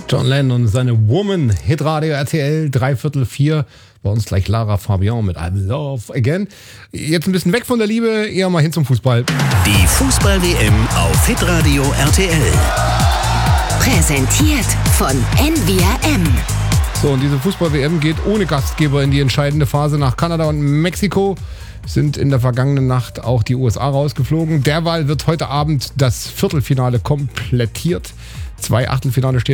John Lennon und seine Woman, Hitradio RTL, 3/4. Bei uns gleich Lara Fabian mit I Love Again. Jetzt ein bisschen weg von der Liebe, eher mal hin zum Fußball. Die Fußball-WM auf Hitradio RTL. Präsentiert von NVRM. So, und diese Fußball-WM geht ohne Gastgeber in die entscheidende Phase nach Kanada und Mexiko. Sind in der vergangenen Nacht auch die USA rausgeflogen. Derweil wird heute Abend das Viertelfinale komplettiert. 2 Achtelfinale stehen